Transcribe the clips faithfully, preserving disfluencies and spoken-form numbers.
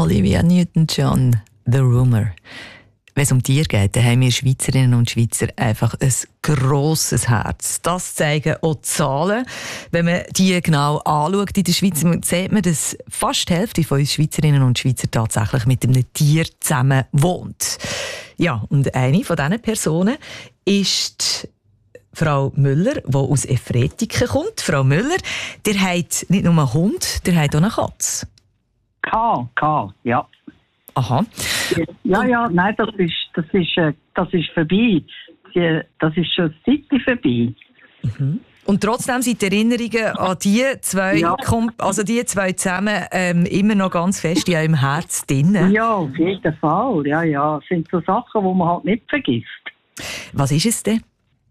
Olivia Newton-John, «The Rumour». Wenn es um Tiere geht, dann haben wir Schweizerinnen und Schweizer einfach ein grosses Herz. Das zeigen auch die Zahlen. Wenn man die genau anschaut in der Schweiz, sieht man, dass fast die Hälfte von uns Schweizerinnen und Schweizer tatsächlich mit einem Tier zusammen wohnt. Ja, und eine von diesen Personen ist Frau Müller, die aus Efretiken kommt. Frau Müller, der hat nicht nur einen Hund, der hat auch eine Katze. K, K, ja. Aha. Ja, ja, nein, das ist, das ist, äh, das ist vorbei. Die, das ist schon eine Zeit vorbei. Mhm. Und trotzdem sind die Erinnerungen an die zwei, ja. also die zwei zusammen ähm, immer noch ganz fest in eurem Herz drin. Ja, auf jeden Fall. Ja, ja. Das sind so Sachen, die man halt nicht vergisst. Was ist es denn?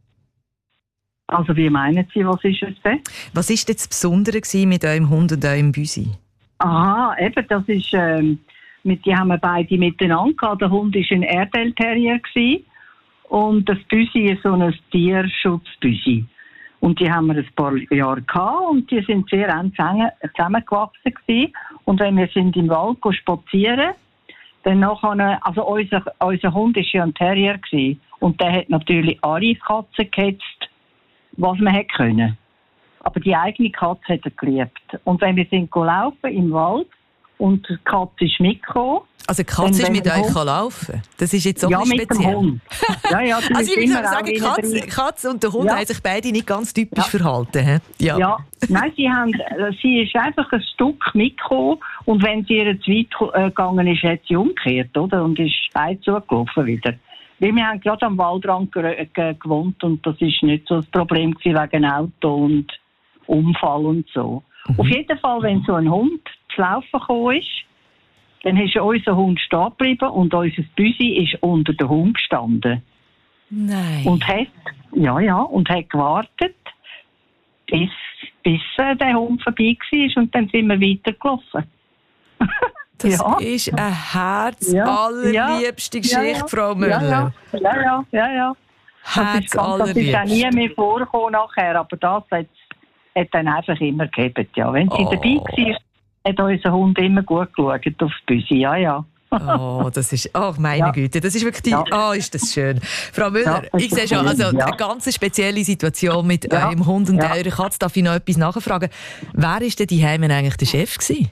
Also, wie meinen Sie, was ist es denn? Was war denn das Besondere mit eurem Hund und eurem Büsi? Aha, eben, das ist, ähm, mit, die haben wir beide miteinander gehabt. Der Hund war ein Airedale Terrier und das Büsi ist so ein Tierschutzbüsi. Und die haben wir ein paar Jahre gehabt und die sind sehr eng zusammengewachsen gewesen. Und wenn wir sind im Wald spazieren, dann nachher, also unser, unser Hund war ja ein Terrier gewesen, und der hat natürlich alle Katzen gehetzt, was man hätte können. Aber die eigene Katze hat er geliebt. Und wenn wir sind laufen im Wald und die Katze ist mitgekommen. Also die Katze ist mit euch Hund laufen? Das ist jetzt auch ja, ein bisschen speziell. Ja, mit dem Hund. Ja, ja, also ich würde sagen, Katze, Katze und der Hund ja. haben sich beide nicht ganz typisch ja. verhalten. Ja. ja, nein, sie, haben, sie ist einfach ein Stück mitgekommen und wenn sie ihr zu weit gegangen ist, hat sie umgekehrt, oder? Und ist heim zugelaufen wieder. Weil wir haben gerade am Waldrand gewohnt und das war nicht so das Problem wegen Auto und Unfall und so. Mhm. Auf jeden Fall, wenn so ein Hund zu laufen gekommen ist, dann ist unser Hund stehen geblieben und unser Büsi ist unter dem Hund gestanden. Nein. Und hat, ja, ja, und hat gewartet, bis, bis äh, der Hund vorbei war und dann sind wir weitergelaufen. Das ja. ist eine herzallerliebste ja. Geschichte, ja, ja. Frau Müller. Ja, ja, ja. ja, ja. Das ist, das ist auch nie mehr vorgekommen nachher, aber das hat es dann einfach immer gegeben. Ja. Wenn sie oh. dabei war, hat unser Hund immer gut geschaut auf die Büsi. Ja, ja. Oh, das ist, oh meine ja. Güte, das ist wirklich, ja. oh, ist das schön. Frau Müller, ja, ich sehe schon, also ja. eine ganz spezielle Situation mit ja. eurem Hund und ja. eurer Katze. Darf ich noch etwas nachfragen? Wer war denn daheim eigentlich der Chef gewesen?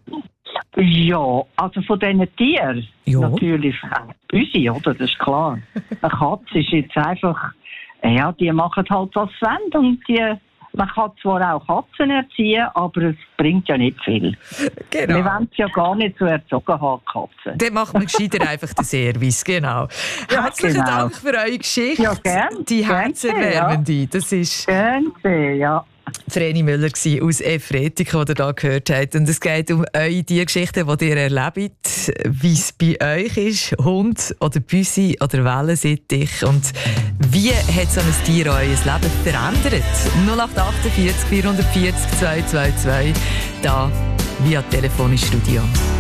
Ja, also von diesen Tieren ja. natürlich Büsi, oder? Das ist klar. Eine Katze ist jetzt einfach, ja, die machen halt was sie wollen und die, man kann zwar auch Katzen erziehen, aber es bringt ja nicht viel. Genau. Wir wollen es ja gar nicht so erzogen haben, Katzen. Dann macht man gescheiter einfach den Service, genau. Ja, Herzlichen genau. Dank für eure Geschichte. Ja, gern. Die herzerwärmende. Ja. Das ist gern, ja. Vreni Müller aus Efretiken, die ihr hier gehört habt. Und es geht um eure die Geschichten, die ihr erlebt, wie es bei euch ist, Hund oder Büsi oder Wellensittich. Und wie hat so ein Tier euer Leben verändert? null acht vier acht, vier vierzig, zwei zwei zwei, da via Telefon ins Studio.